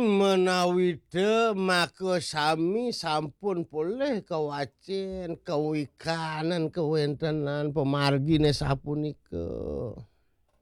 Menawi make sami sampun poleh kawacen kawikanan kawentenan pemargine sapunika.